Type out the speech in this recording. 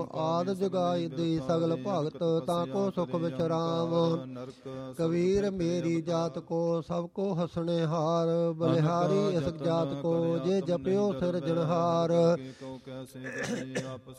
ਆਦ ਜਗਾਈ ਦੀ ਸਗਲ ਭਗਤ ਤਾਂ ਕੋ ਸੁਖ ਵਿਚਰਾਮ। ਕਬੀਰ ਮੇਰੀ ਜਾਤ ਕੋ ਸਭ ਕੋ ਹਸਣੇ ਹਾਰ ਬਲਿਹਾਰੀ ਇਸ ਜਾਤ ਕੋ ਜੇ ਜਪਿਓ ਸਿਰਜਣਹਾਰ।